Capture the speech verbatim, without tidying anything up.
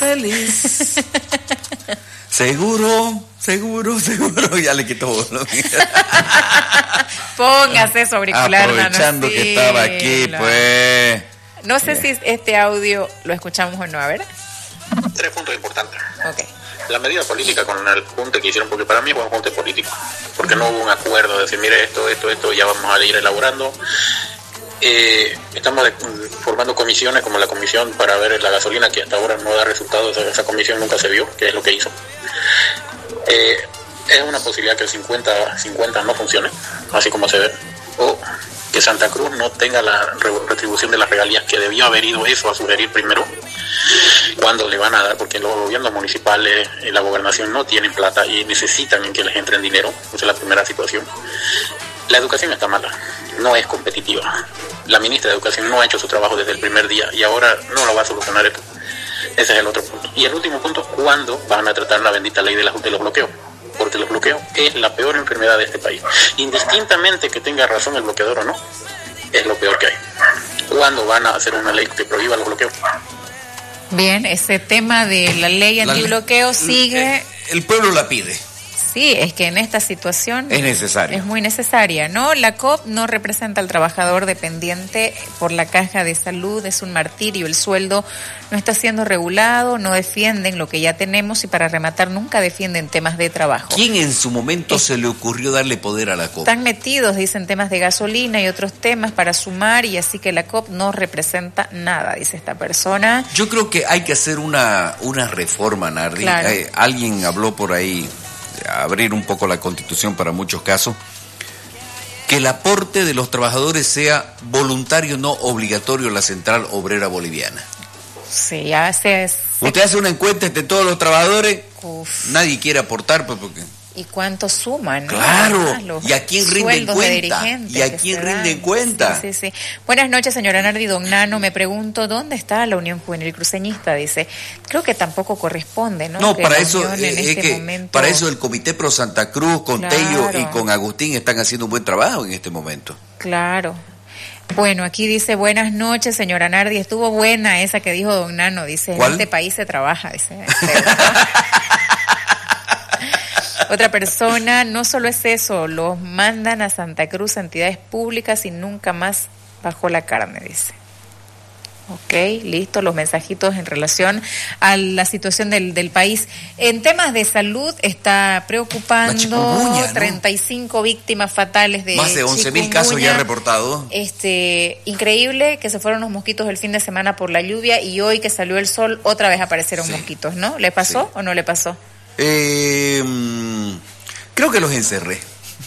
feliz. Seguro, seguro, seguro. Ya le quitó volumen. Póngase eso auricular, aprovechando Nano, que sí, estaba aquí, lo... pues. No sé si este audio lo escuchamos o no, a ver. Tres puntos importantes. Ok. La medida política con el junte que hicieron, porque para mí fue un junte político, porque no hubo un acuerdo de decir, mire, esto, esto, esto, ya vamos a ir elaborando. Eh, estamos de, formando comisiones como la comisión para ver la gasolina, que hasta ahora no da resultados, esa, esa comisión nunca se vio, que es lo que hizo. Eh, es una posibilidad que el cincuenta cincuenta no funcione, así como se ve, o que Santa Cruz no tenga la retribución de las regalías, que debió haber ido eso a sugerir primero, cuando le van a dar, porque los gobiernos municipales y la gobernación no tienen plata y necesitan que les entre dinero. Esa es la primera situación. La educación está mala, no es competitiva. La ministra de Educación no ha hecho su trabajo desde el primer día y ahora no lo va a solucionar esto. Ese es el otro punto. Y el último punto, ¿cuándo van a tratar la bendita ley de, la, de los bloqueos? Porque los bloqueos es la peor enfermedad de este país. Indistintamente que tenga razón el bloqueador o no, es lo peor que hay. ¿Cuándo van a hacer una ley que prohíba los bloqueos? Bien, ese tema de la ley antibloqueo la, sigue. El, el pueblo la pide. Sí, es que en esta situación es necesaria. Es muy necesaria, ¿no? La C O P no representa al trabajador dependiente por la caja de salud, es un martirio, el sueldo no está siendo regulado, no defienden lo que ya tenemos y para rematar nunca defienden temas de trabajo. ¿Quién en su momento es, se le ocurrió darle poder a la C O P? Están metidos, dicen, temas de gasolina y otros temas para sumar y así que la C O P no representa nada, dice esta persona. Yo creo que hay que hacer una, una reforma, Nardi. Claro. Eh, alguien habló por ahí, abrir un poco la Constitución para muchos casos, que el aporte de los trabajadores sea voluntario, no obligatorio, la Central Obrera Boliviana. Sí, ya se... Usted hace una encuesta entre todos los trabajadores, Uf. nadie quiere aportar, pues porque... ¿Y cuánto suman? Claro, ¿no? ¿y a quién rinden cuenta? ¿Y a quién rinden cuenta? Sí, sí, sí. Buenas noches, señora Nardi. Don Nano, me pregunto, ¿dónde está la Unión Juvenil Cruceñista? Dice, creo que tampoco corresponde, ¿no? No, que para la eso, Unión eh, en es este que momento... para eso el Comité Pro Santa Cruz, con Claro. Tello y con Agustín están haciendo un buen trabajo en este momento. Claro. Bueno, aquí dice, buenas noches, señora Nardi. Estuvo buena esa que dijo don Nano. Dice, ¿cuál? En este país se trabaja. Dice, otra persona, no solo es eso, los mandan a Santa Cruz a entidades públicas y nunca más bajó la carne, dice. Ok, listo, los mensajitos en relación a la situación del, del país. En temas de salud está preocupando, ¿no? treinta y cinco víctimas fatales de más de once mil casos ya reportados. Este, increíble que se fueron los mosquitos el fin de semana por la lluvia y hoy que salió el sol otra vez aparecieron sí. mosquitos, ¿no? ¿Le pasó sí. o no le pasó? Eh, creo que los encerré.